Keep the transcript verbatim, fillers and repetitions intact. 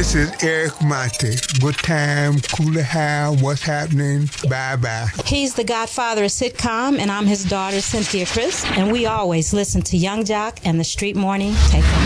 This is Eric Monte. Good time, cooler how, what's happening? Bye-bye. He's the godfather of sitcom, and I'm his daughter, Cynthia Chris. And we always listen to Young Jock and the Street Morning Takeover.